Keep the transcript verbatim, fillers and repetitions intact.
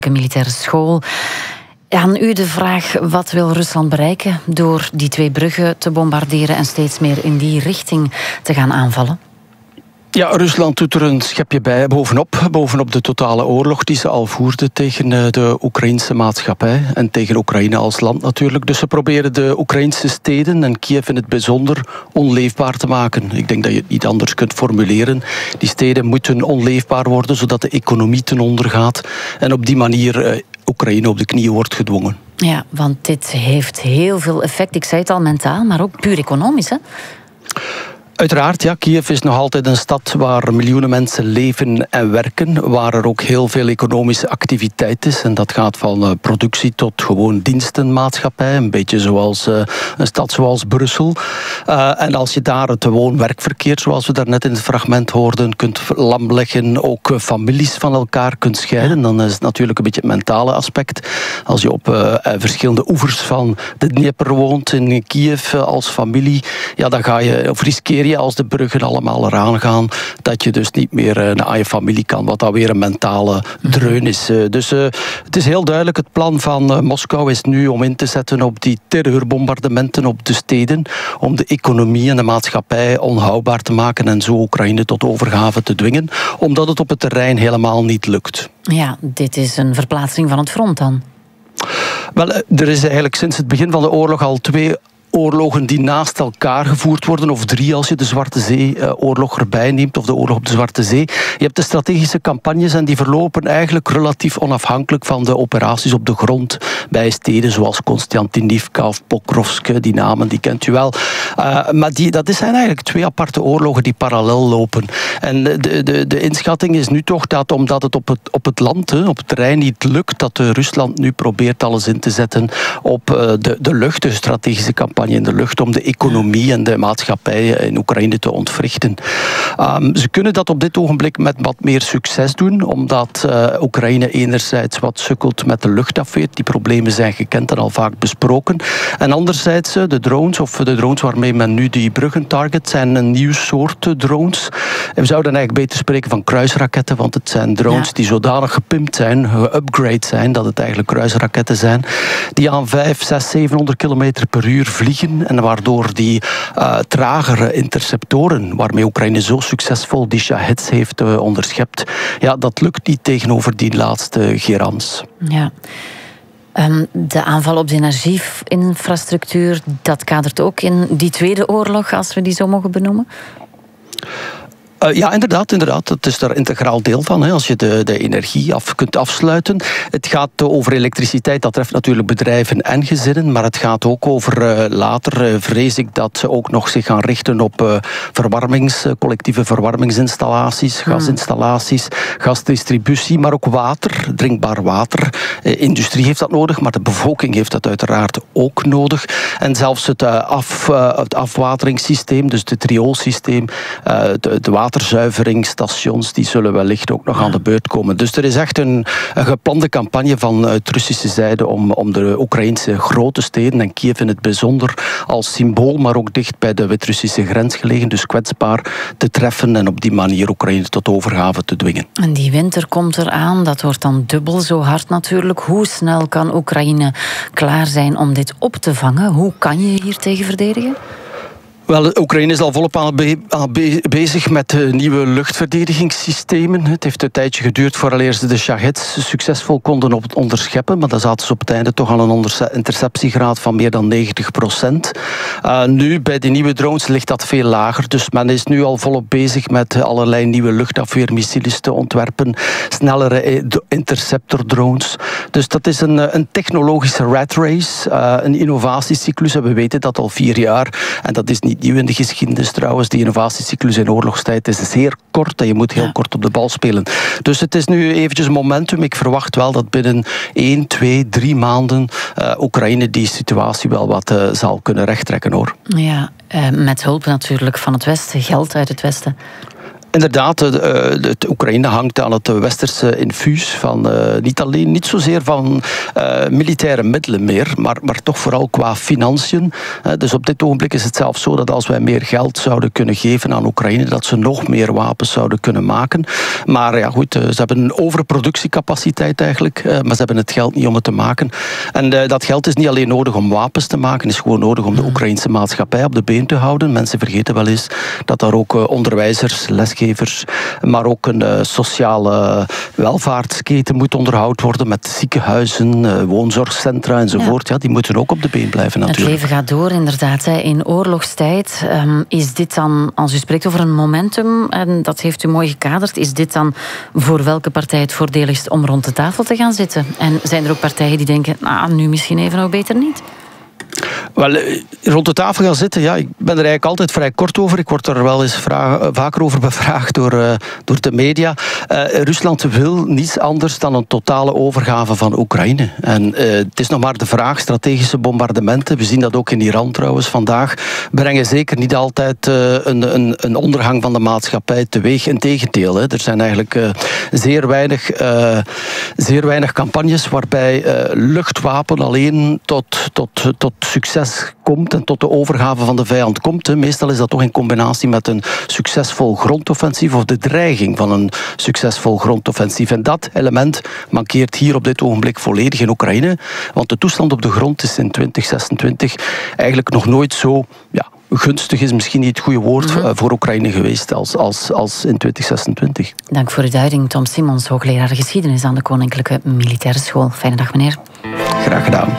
militaire school. Aan u de vraag, wat wil Rusland bereiken door die twee bruggen te bombarderen en steeds meer in die richting te gaan aanvallen? Ja, Rusland doet er een schepje bij bovenop, bovenop de totale oorlog die ze al voerden tegen de Oekraïnse maatschappij en tegen Oekraïne als land natuurlijk. Dus ze proberen de Oekraïnse steden en Kiev in het bijzonder onleefbaar te maken. Ik denk dat je het niet anders kunt formuleren. Die steden moeten onleefbaar worden zodat de economie ten onder gaat en op die manier eh, Oekraïne op de knieën wordt gedwongen. Ja, want dit heeft heel veel effect. Ik zei het al, mentaal, maar ook puur economisch, hè? Uiteraard, ja, Kiev is nog altijd een stad waar miljoenen mensen leven en werken, waar er ook heel veel economische activiteit is. En dat gaat van uh, productie tot gewoon dienstenmaatschappij, een beetje zoals uh, een stad zoals Brussel. Uh, en als je daar het woon-werkverkeer, zoals we daarnet in het fragment hoorden, kunt lamleggen, ook uh, families van elkaar kunt scheiden, dan is het natuurlijk een beetje het mentale aspect. Als je op uh, verschillende oevers van de Dnieper woont in Kiev uh, als familie, ja, dan ga je, of riskeer je als de bruggen allemaal eraan gaan, dat je dus niet meer naar je familie kan, wat dan weer een mentale dreun is. Dus uh, het is heel duidelijk, het plan van uh, Moskou is nu om in te zetten op die terreurbombardementen op de steden, om de economie en de maatschappij onhoudbaar te maken en zo Oekraïne tot overgave te dwingen, omdat het op het terrein helemaal niet lukt. Ja, dit is een verplaatsing van het front dan. Wel, er is eigenlijk sinds het begin van de oorlog al twee oorlogen die naast elkaar gevoerd worden, of drie als je de Zwarte Zee-oorlog erbij neemt, of de oorlog op de Zwarte Zee. Je hebt de strategische campagnes en die verlopen eigenlijk relatief onafhankelijk van de operaties op de grond bij steden zoals Konstantinivka of Pokrovsk, die namen die kent u wel. Uh, maar die, dat zijn eigenlijk twee aparte oorlogen die parallel lopen. En de, de, de inschatting is nu toch dat omdat het op het, op het land, hè, op het terrein niet lukt, dat Rusland nu probeert alles in te zetten op uh, de, de lucht, de strategische campagne in de lucht om de economie en de maatschappij in Oekraïne te ontwrichten. Um, ze kunnen dat op dit ogenblik met wat meer succes doen, omdat uh, Oekraïne enerzijds wat sukkelt met de luchtafweer. Die problemen zijn gekend en al vaak besproken. En anderzijds de drones, of de drones waarmee men nu die bruggen target, zijn een nieuw soort drones. En we zouden eigenlijk beter spreken van kruisraketten, want het zijn drones ja. die zodanig gepimpt zijn, geupgrade zijn, dat het eigenlijk kruisraketten zijn, die aan vijf, zes, zevenhonderd kilometer per uur vliegen. En waardoor die uh, tragere interceptoren, waarmee Oekraïne zo succesvol die Shaheds heeft uh, onderschept, ja, dat lukt niet tegenover die laatste Gerans. Ja. Um, de aanval op de energieinfrastructuur, dat kadert ook in die tweede oorlog, als we die zo mogen benoemen? Uh, ja, inderdaad, inderdaad. Het is daar integraal deel van, hè, als je de, de energie af kunt afsluiten. Het gaat over elektriciteit, dat treft natuurlijk bedrijven en gezinnen, maar het gaat ook over uh, later, uh, vrees ik, dat ze ook nog zich gaan richten op uh, verwarmings, uh, collectieve verwarmingsinstallaties, hmm. gasinstallaties, gasdistributie, maar ook water, drinkbaar water. Uh, industrie heeft dat nodig, maar de bevolking heeft dat uiteraard ook nodig. En zelfs het, uh, af, uh, het afwateringssysteem, dus het rioolsysteem, uh, de, de water waterzuiveringsstations, die zullen wellicht ook nog ja. aan de beurt komen. Dus er is echt een, een geplande campagne van het Russische zijde om, om de Oekraïnse grote steden, en Kiev in het bijzonder, als symbool, maar ook dicht bij de Wit-Russische grens gelegen, dus kwetsbaar te treffen en op die manier Oekraïne tot overgave te dwingen. En die winter komt eraan, dat wordt dan dubbel zo hard natuurlijk. Hoe snel kan Oekraïne klaar zijn om dit op te vangen? Hoe kan je hier tegen verdedigen? Wel, Oekraïne is al volop aan be- aan be- bezig met uh, nieuwe luchtverdedigingssystemen. Het heeft een tijdje geduurd vooraleer ze de Shaheds succesvol konden op- onderscheppen, maar dan zaten ze op het einde toch aan een onderse- interceptiegraad van meer dan negentig procent. Uh, nu, bij de nieuwe drones, ligt dat veel lager. Dus men is nu al volop bezig met allerlei nieuwe luchtafweermissiles te ontwerpen, snellere interceptor-drones. Dus dat is een, een technologische rat race, uh, een innovatiecyclus, en we weten dat al vier jaar. En dat is niet nieuw in de geschiedenis trouwens. Die innovatiecyclus in oorlogstijd is zeer kort en je moet heel ja. kort op de bal spelen. Dus het is nu eventjes een momentum. Ik verwacht wel dat binnen één, twee, drie maanden uh, Oekraïne die situatie wel wat uh, zal kunnen rechttrekken, hoor. Ja, uh, met hulp natuurlijk van het Westen, geld uit het Westen. Inderdaad, de, de, de Oekraïne hangt aan het westerse infuus van uh, niet alleen, niet zozeer van uh, militaire middelen meer, maar, maar toch vooral qua financiën. Uh, dus op dit ogenblik is het zelfs zo dat als wij meer geld zouden kunnen geven aan Oekraïne, dat ze nog meer wapens zouden kunnen maken. Maar ja goed, uh, ze hebben een overproductiecapaciteit eigenlijk, uh, maar ze hebben het geld niet om het te maken. En uh, dat geld is niet alleen nodig om wapens te maken, is gewoon nodig om de Oekraïnse maatschappij op de been te houden. Mensen vergeten wel eens dat daar ook uh, onderwijzers, lesgevers, maar ook een uh, sociale welvaartsketen moet onderhoud worden met ziekenhuizen, uh, woonzorgcentra enzovoort. Ja. Ja, die moeten ook op de been blijven natuurlijk. Het leven gaat door inderdaad. Hè. In oorlogstijd um, is dit dan, als u spreekt over een momentum, en dat heeft u mooi gekaderd, is dit dan voor welke partij het voordeligst om rond de tafel te gaan zitten? En zijn er ook partijen die denken, nou, nu misschien even nog beter niet? Wel, rond de tafel gaan zitten, ja, ik ben er eigenlijk altijd vrij kort over. Ik word er wel eens vraag, vaker over bevraagd door, uh, door de media. Uh, Rusland wil niets anders dan een totale overgave van Oekraïne. En uh, het is nog maar de vraag, strategische bombardementen, we zien dat ook in Iran trouwens vandaag, brengen zeker niet altijd uh, een, een, een ondergang van de maatschappij teweeg. Integendeel, hè. Er zijn eigenlijk uh, zeer, weinig, uh, zeer weinig campagnes waarbij uh, luchtwapen alleen tot, tot, tot succes komt en tot de overgave van de vijand komt. Meestal is dat toch in combinatie met een succesvol grondoffensief of de dreiging van een succesvol grondoffensief. En dat element mankeert hier op dit ogenblik volledig in Oekraïne. Want de toestand op de grond is in twintig zesentwintig eigenlijk nog nooit zo... Ja, gunstig is misschien niet het goede woord mm-hmm. voor Oekraïne geweest als, als, als in twintig zesentwintig. Dank voor uw duiding. Tom Simons, hoogleraar geschiedenis aan de Koninklijke Militaire School. Fijne dag, meneer. Graag gedaan.